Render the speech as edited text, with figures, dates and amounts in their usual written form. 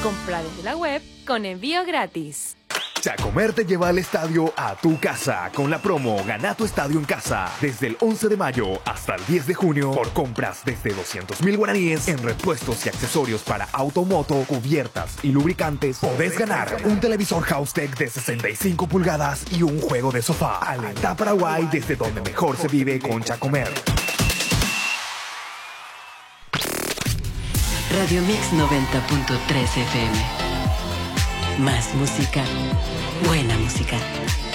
Compra desde la web con envío gratis. Chacomer te lleva al estadio a tu casa con la promo Gana tu estadio en casa desde el 11 de mayo hasta el 10 de junio por compras desde 200,000 guaraníes en repuestos y accesorios para automoto, cubiertas y lubricantes. Podés ganar un televisor Houstek de 65 pulgadas y un juego de sofá. Alenta Paraguay, desde donde mejor se vive con Chacomer. Radio Mix 90.3 FM. Más música, buena música.